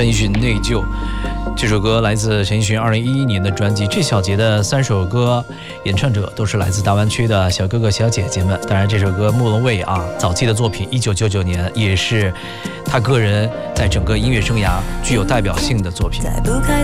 陈奕迅《内疚》这首歌来自陈奕迅2011年的专辑《这小节》的3首歌，演唱者都是来自大湾区的小哥哥小姐姐们。当然，这首歌莫文蔚早期的作品，1999年也是他个人在整个音乐生涯具有代表性的作品。